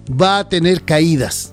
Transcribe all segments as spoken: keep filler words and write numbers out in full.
va a tener caídas.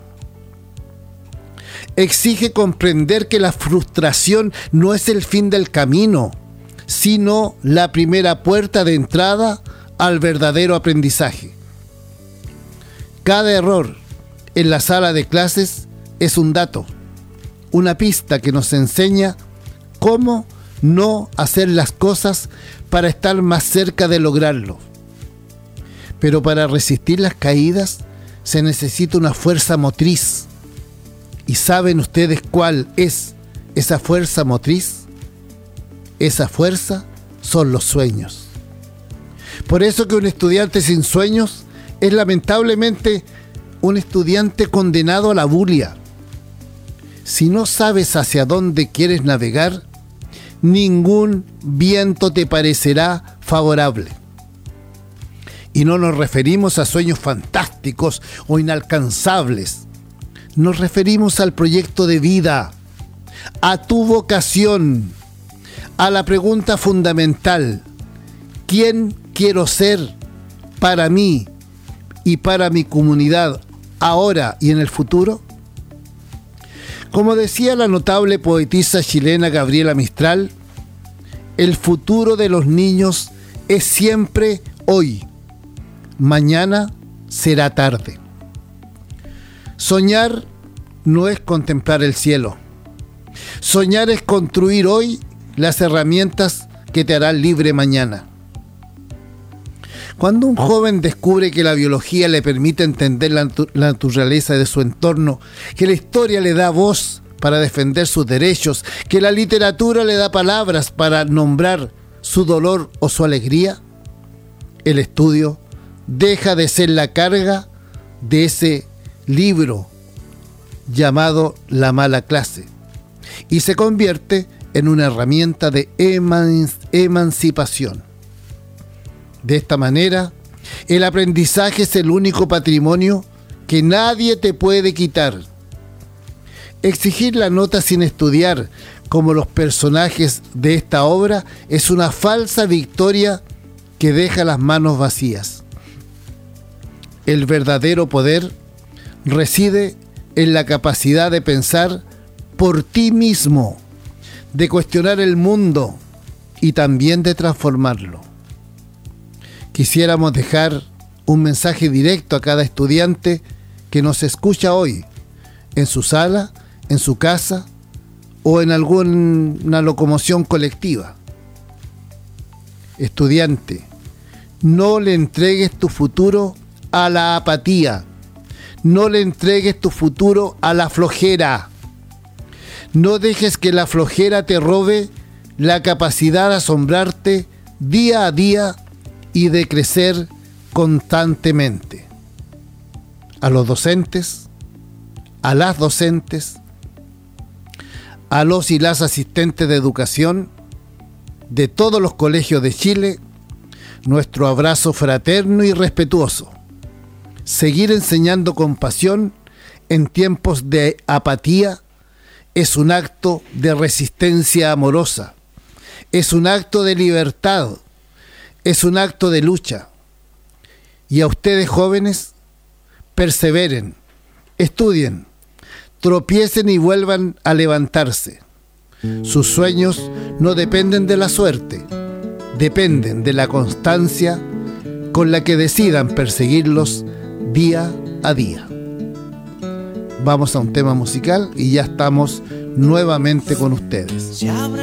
Exige comprender que la frustración no es el fin del camino, sino la primera puerta de entrada al verdadero aprendizaje. Cada error en la sala de clases es un dato, una pista que nos enseña cómo no hacer las cosas para estar más cerca de lograrlo. Pero para resistir las caídas se necesita una fuerza motriz. ¿Y saben ustedes cuál es esa fuerza motriz? Esa fuerza son los sueños. Por eso que un estudiante sin sueños es lamentablemente un estudiante condenado a la bulia. Si no sabes hacia dónde quieres navegar, ningún viento te parecerá favorable. Y no nos referimos a sueños fantásticos o inalcanzables. Nos referimos al proyecto de vida, a tu vocación, a la pregunta fundamental: ¿quién quiero ser para mí y para mi comunidad ahora y en el futuro? Como decía la notable poetisa chilena Gabriela Mistral, el futuro de los niños es siempre hoy. Mañana será tarde. Soñar no es contemplar el cielo. Soñar es construir hoy las herramientas que te harán libre mañana. Cuando un joven descubre que la biología le permite entender la, natu- la naturaleza de su entorno, que la historia le da voz para defender sus derechos, que la literatura le da palabras para nombrar su dolor o su alegría, el estudio deja de ser la carga de ese libro llamado la mala clase y se convierte en una herramienta de eman- emancipación. De esta manera, el aprendizaje es el único patrimonio que nadie te puede quitar. Exigir la nota sin estudiar, como los personajes de esta obra, es una falsa victoria que deja las manos vacías. El verdadero poder reside en la capacidad de pensar por ti mismo, de cuestionar el mundo y también de transformarlo. Quisiéramos dejar un mensaje directo a cada estudiante que nos escucha hoy, en su sala, en su casa o en alguna locomoción colectiva. Estudiante, no le entregues tu futuro a la apatía. No le entregues tu futuro a la flojera. No dejes que la flojera te robe la capacidad de asombrarte día a día y de crecer constantemente. A los docentes, a las docentes, a los y las asistentes de educación de todos los colegios de Chile, nuestro abrazo fraterno y respetuoso. Seguir enseñando con pasión en tiempos de apatía es un acto de resistencia amorosa, es un acto de libertad, es un acto de lucha. Y a ustedes jóvenes, perseveren, estudien, tropiecen y vuelvan a levantarse. Sus sueños no dependen de la suerte, dependen de la constancia con la que decidan perseguirlos día a día. Vamos a un tema musical y ya estamos nuevamente con ustedes.